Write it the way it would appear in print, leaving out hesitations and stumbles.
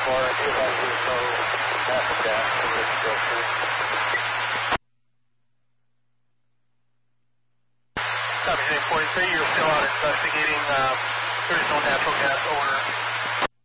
far. I do have to know natural gas for this filter. Copy, 43, you're still out investigating. There is no natural gas odor